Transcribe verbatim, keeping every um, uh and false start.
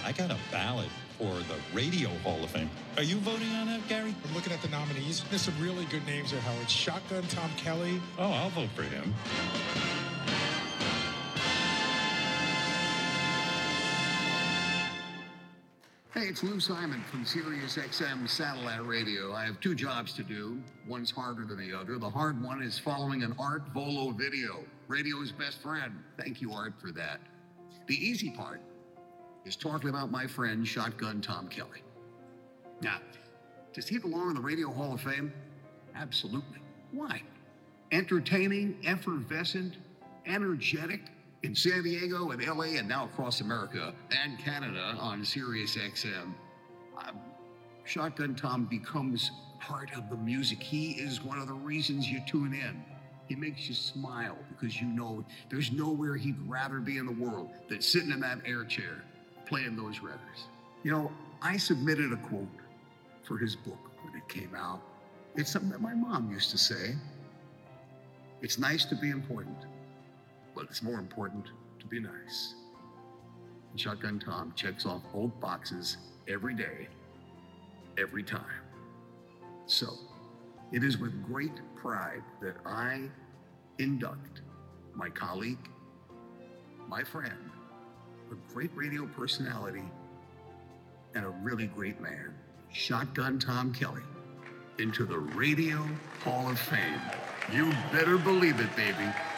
I got a ballot for the Radio Hall of Fame. Are you voting on that, Gary? I'm looking at the nominees. There's some really good names there, Howard. Shotgun Tom Kelly. Oh, I'll vote for him. Hey, it's Lou Simon from Sirius X M Satellite Radio. I have two jobs to do. One's harder than the other. The hard one is following an Art Volo video, radio's best friend. Thank you, Art, for that. The easy part is talking about my friend Shotgun Tom Kelly. Now, does he belong in the Radio Hall of Fame? Absolutely. Why? Entertaining, effervescent, energetic, in San Diego and L A and now across America and Canada on Sirius X M. Um, Shotgun Tom becomes part of the music. He is one of the reasons you tune in. He makes you smile because you know there's nowhere he'd rather be in the world than sitting in that air chair playing those records. You know, I submitted a quote for his book when it came out. It's something that my mom used to say. It's nice to be important, but it's more important to be nice. And Shotgun Tom checks off both boxes every day, every time. So, it is with great pride that I induct my colleague, my friend, a great radio personality, and a really great man, Shotgun Tom Kelly, into the Radio Hall of Fame. You better believe it, baby.